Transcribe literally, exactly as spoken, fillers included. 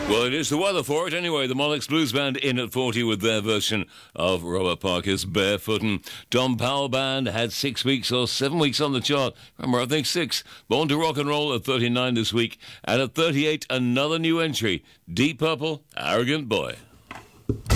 Well, it is the weather for it anyway. The Monarchs Blues Band in at forty with their version of Robert Parker's Barefootin'. Tom Powell Band had six weeks or seven weeks on the chart. Remember, I think six. Born to Rock and Roll at thirty-nine this week. And at thirty-eight, another new entry. Deep Purple, Arrogant Boy.